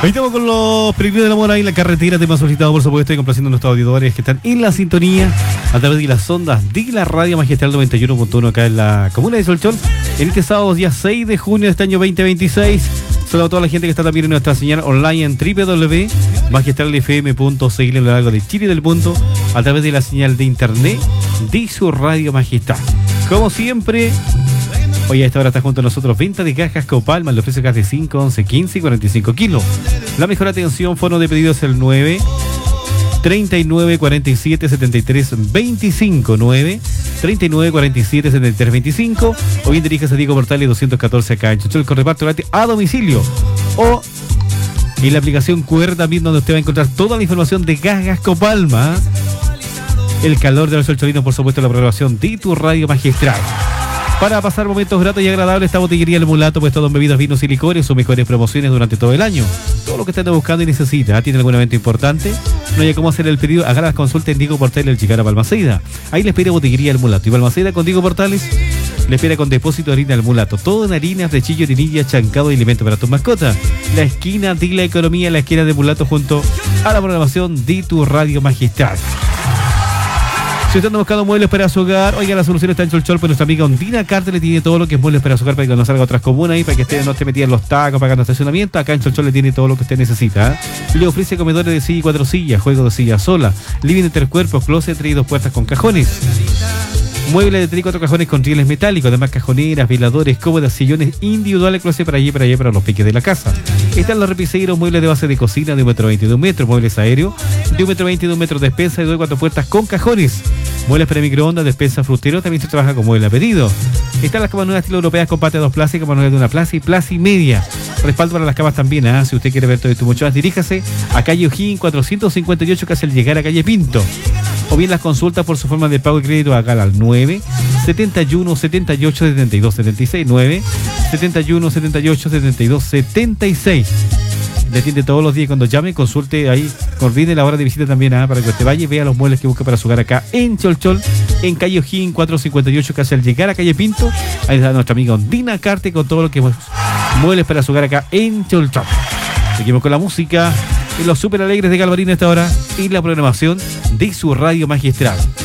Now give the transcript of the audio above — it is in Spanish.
Ahí estamos con los peregrinos del amor ahí en la carretera, tema solicitado por supuesto y complaciendo a nuestros auditores que están en la sintonía a través de las ondas de la radio Magistral 91.1 acá en la comuna de Cholchol en este sábado día 6 de junio de este año 2026. Saludos a toda la gente que está también en nuestra señal online en www.magistralfm.cl a lo largo de Chile y del mundo a través de la señal de internet de su radio Magistral. Como siempre, hoy a esta hora está junto a nosotros venta de cajas Copalma, le ofrece gas de 5, 11, 15 y 45 kilos. La mejor atención, fono de pedidos es el 9 39 47 73 25 9 39 47 73 25 o bien diríjase a Diego Portales 214 acá en Cholchol con reparto gratis a domicilio o en la aplicación QR también donde usted va a encontrar toda la información de gas Copalma. El calor de los cholcholinos, por supuesto, la programación de tu radio Magistral. Para pasar momentos gratos y agradables, esta botillería El Mulato, pues todo en bebidas, vinos y licores, sus mejores promociones durante todo el año. Todo lo que estén buscando y necesita. ¿Tiene algún evento importante? No hay cómo hacer el pedido. Haga las consultas en Diego Portales, el Chicara Balmaceda. Ahí le espera botillería El Mulato. Y Balmaceda con Diego Portales le espera con depósito de harina El Mulato. Todo en harinas de chillo, harinilla, chancado y alimentos para tus mascotas. La esquina de la economía, la esquina de Mulato junto a la programación de tu radio Magistral. Si usted anda buscando muebles para su hogar, oiga, la solución está en Cholchol, pues nuestra amiga Ondina Carter le tiene todo lo que es muebles para su hogar para que no salga a otras comunas y para que usted no esté metida en los tacos, pagando estacionamiento. Acá en Cholchol le tiene todo lo que usted necesita. Le ofrece comedores de silla y 4 sillas, juegos de silla sola, living de 3 cuerpos, closet y 2 puertas con cajones. Muebles de 3 y 4 cajones con rieles metálicos, además cajoneras, veladores, cómodas, sillones individuales, closet para allí para los piques de la casa. Están los repiseros, muebles de base de cocina de 1,20 m de 1 metro, muebles aéreos de 1,20 m de 1 metro, despensa de 2 y 4 puertas con cajones. Muebles para microondas, despensa frutero, también se trabaja con muebles a pedido. Están las camas nuevas estilo europeas con pata de 2 plazas y camas nuevas de 1 plaza y media. Respaldo para las camas también, si usted quiere ver todo esto y mucho más, diríjase a calle O'Higgins 458, casi al llegar a calle Pinto. O bien las consultas por su forma de pago y crédito acá al 9 71 78 72 76 9 71 78 72 76. Le atiende todos los días cuando llame, consulte ahí, coordine la hora de visita también para que usted vaya y vea los muebles que busca para su hogar acá en Cholchol, en calle O'Higgins 458, casi al llegar a calle Pinto. Ahí está nuestra amiga Ondina Carte con todo lo que es muebles para su hogar acá en Cholchol. Seguimos con la música y los súper alegres de Galvarino a esta hora y la programación de su radio Magistral.